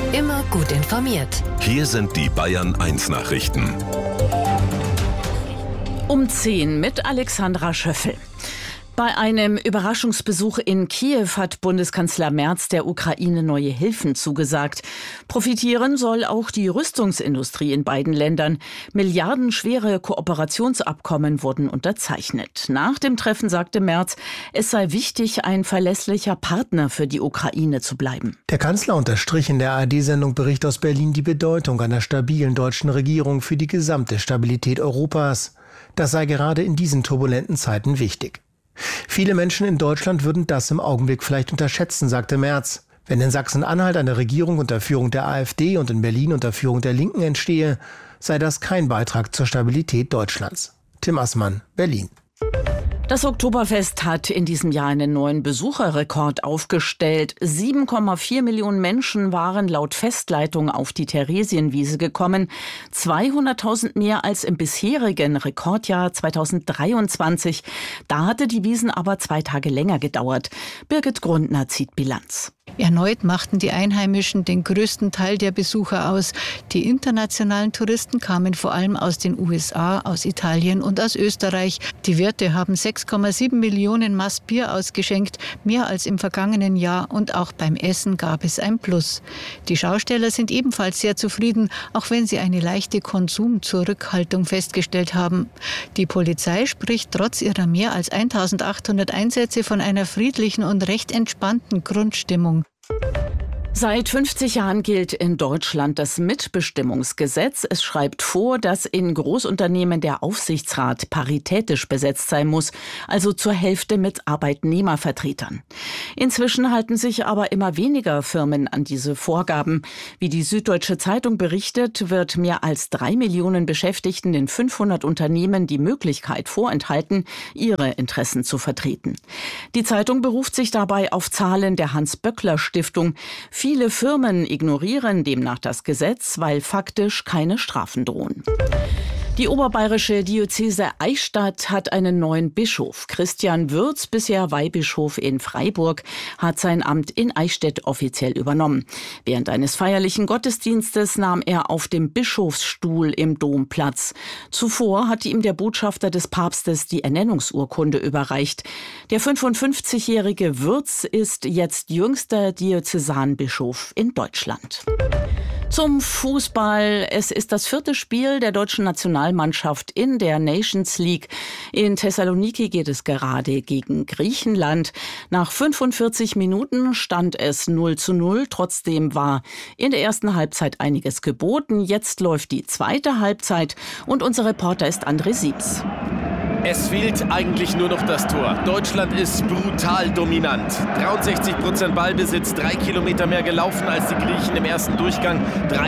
Immer gut informiert. Hier sind die Bayern 1 Nachrichten. Um 10 mit Alexandra Schöffel. Bei einem Überraschungsbesuch in Kiew hat Bundeskanzler Merz der Ukraine neue Hilfen zugesagt. Profitieren soll auch die Rüstungsindustrie in beiden Ländern. Milliardenschwere Kooperationsabkommen wurden unterzeichnet. Nach dem Treffen sagte Merz, es sei wichtig, ein verlässlicher Partner für die Ukraine zu bleiben. Der Kanzler unterstrich in der ARD-Sendung Bericht aus Berlin die Bedeutung einer stabilen deutschen Regierung für die gesamte Stabilität Europas. Das sei gerade in diesen turbulenten Zeiten wichtig. Viele Menschen in Deutschland würden das im Augenblick vielleicht unterschätzen, sagte Merz. Wenn in Sachsen-Anhalt eine Regierung unter Führung der AfD und in Berlin unter Führung der Linken entstehe, sei das kein Beitrag zur Stabilität Deutschlands. Tim Assmann, Berlin. Das Oktoberfest hat in diesem Jahr einen neuen Besucherrekord aufgestellt. 7,4 Millionen Menschen waren laut Festleitung auf die Theresienwiese gekommen. 200.000 mehr als im bisherigen Rekordjahr 2023. Da hatte die Wiesn aber 2 Tage länger gedauert. Birgit Grundner zieht Bilanz. Erneut machten die Einheimischen den größten Teil der Besucher aus. Die internationalen Touristen kamen vor allem aus den USA, aus Italien und aus Österreich. Die Wirte haben 6,7 Millionen Maß Bier ausgeschenkt, mehr als im vergangenen Jahr, und auch beim Essen gab es ein Plus. Die Schausteller sind ebenfalls sehr zufrieden, auch wenn sie eine leichte Konsumzurückhaltung festgestellt haben. Die Polizei spricht trotz ihrer mehr als 1.800 Einsätze von einer friedlichen und recht entspannten Grundstimmung. Seit 50 Jahren gilt in Deutschland das Mitbestimmungsgesetz. Es schreibt vor, dass in Großunternehmen der Aufsichtsrat paritätisch besetzt sein muss, also zur Hälfte mit Arbeitnehmervertretern. Inzwischen halten sich aber immer weniger Firmen an diese Vorgaben. Wie die Süddeutsche Zeitung berichtet, wird mehr als 3 Millionen Beschäftigten in 500 Unternehmen die Möglichkeit vorenthalten, ihre Interessen zu vertreten. Die Zeitung beruft sich dabei auf Zahlen der Hans-Böckler-Stiftung. Viele Firmen ignorieren demnach das Gesetz, weil faktisch keine Strafen drohen. Die oberbayerische Diözese Eichstätt hat einen neuen Bischof. Christian Würz, bisher Weihbischof in Freiburg, hat sein Amt in Eichstätt offiziell übernommen. Während eines feierlichen Gottesdienstes nahm er auf dem Bischofsstuhl im Dom Platz. Zuvor hatte ihm der Botschafter des Papstes die Ernennungsurkunde überreicht. Der 55-jährige Würz ist jetzt jüngster Diözesanbischof in Deutschland. Zum Fußball. Es ist das 4. Spiel der deutschen Nationalmannschaft in der Nations League. In Thessaloniki geht es gerade gegen Griechenland. Nach 45 Minuten stand es 0:0. Trotzdem war in der ersten Halbzeit einiges geboten. Jetzt läuft die zweite Halbzeit und unser Reporter ist André Siebs. Es fehlt eigentlich nur noch das Tor. Deutschland ist brutal dominant. 63% Ballbesitz, 3 Kilometer mehr gelaufen als die Griechen im ersten Durchgang.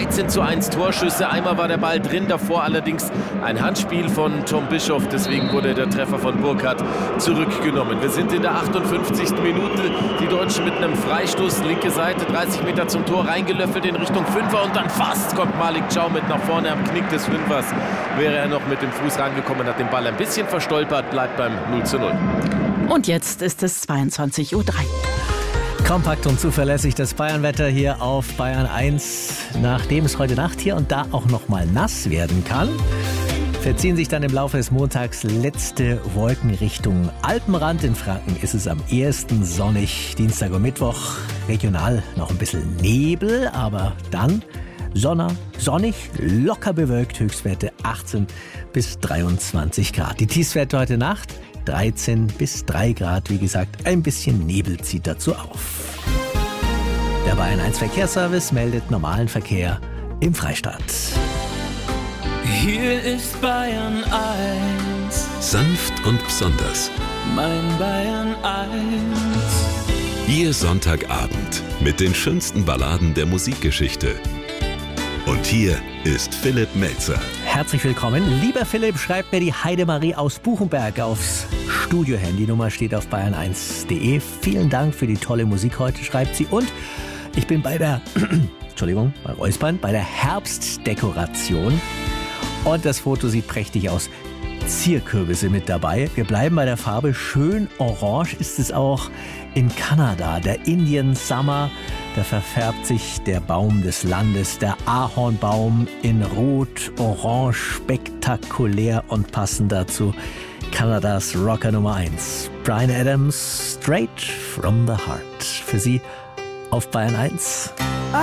13:1 Torschüsse, einmal war der Ball drin, davor allerdings ein Handspiel von Tom Bischoff. Deswegen wurde der Treffer von Burkhardt zurückgenommen. Wir sind in der 58. Minute. Die Deutschen mit einem Freistoß, linke Seite, 30 Meter zum Tor, reingelöffelt in Richtung Fünfer und dann fast kommt Malik Thiaw mit nach vorne am Knick des Fünfers. Wäre er noch mit dem Fuß rangekommen, hat den Ball ein bisschen verstolpert, bleibt beim 0:0. Und jetzt ist es 22:03 Uhr. Kompakt und zuverlässig das Bayernwetter hier auf Bayern 1. Nachdem es heute Nacht hier und da auch noch mal nass werden kann, verziehen sich dann im Laufe des Montags letzte Wolken Richtung Alpenrand. In Franken ist es am ehesten sonnig. Dienstag und Mittwoch regional noch ein bisschen Nebel, aber dann sonnig, locker bewölkt, Höchstwerte 18 bis 23 Grad. Die Tiefstwerte heute Nacht 13 bis 3 Grad, wie gesagt, ein bisschen Nebel zieht dazu auf. Der Bayern 1 Verkehrsservice meldet normalen Verkehr im Freistaat. Hier ist Bayern 1. Sanft und besonders. Mein Bayern 1. Ihr Sonntagabend mit den schönsten Balladen der Musikgeschichte. Und hier ist Philipp Melzer. Herzlich willkommen. Lieber Philipp, schreibt mir die Heidemarie aus Buchenberg aufs Studio-Handynummer, steht auf bayern1.de. Vielen Dank für die tolle Musik heute, schreibt sie. Und ich bin bei der, bei Räuspern, bei der Herbstdekoration. Und das Foto sieht prächtig aus. Zierkürbisse mit dabei. Wir bleiben bei der Farbe. Schön orange ist es auch in Kanada. Der Indian Summer Da verfärbt sich der Baum des Landes, der Ahornbaum, in Rot, Orange, spektakulär und passend dazu Kanadas Rocker Nummer 1. Bryan Adams, Straight from the Heart. Für Sie auf Bayern 1.